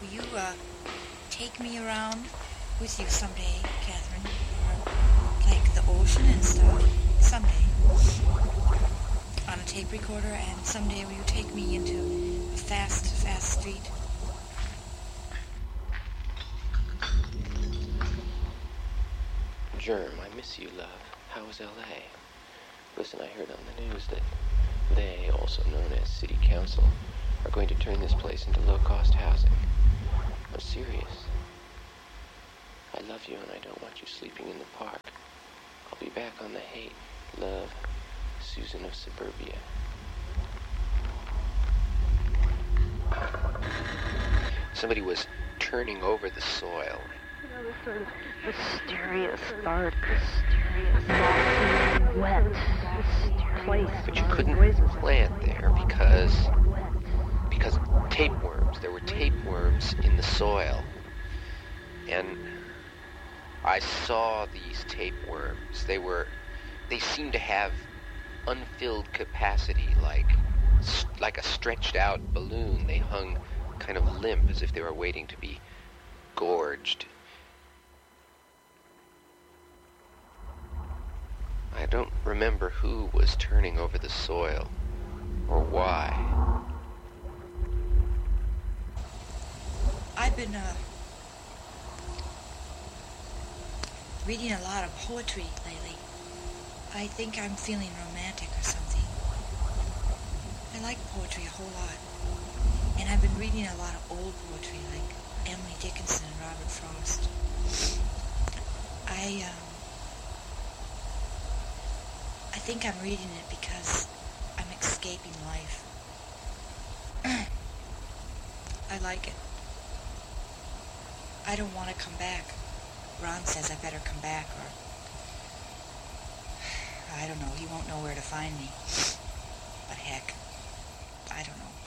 Will you, take me around with you someday, Catherine? Or, like, the ocean and stuff? Someday. On a tape recorder, and someday will you take me into a fast street? Germ, I miss you, love. How is L.A.? Listen, I heard on the news that they, also known as City Council, are going to turn this place into low-cost housing. I'm serious. I love you and I don't want you sleeping in the park. I'll be back on the hate. Love, Susan of Suburbia. Somebody was turning over the soil. You know, this sort of mysterious art, mysterious, wet, place. But you couldn't plant there because tapeworms. There were tapeworms in the soil. And I saw these tapeworms. They seemed to have unfilled capacity, like a stretched out balloon. They hung kind of limp as if they were waiting to be gorged. I don't remember who was turning over the soil or why. I've been, reading a lot of poetry lately. I think I'm feeling romantic or something. I like poetry a whole lot. And I've been reading a lot of old poetry, like Emily Dickinson and Robert Frost. I think I'm reading it because I'm escaping life. I like it. I don't want to come back. Ron says I better come back, or I don't know, he won't know where to find me. But heck, I don't know.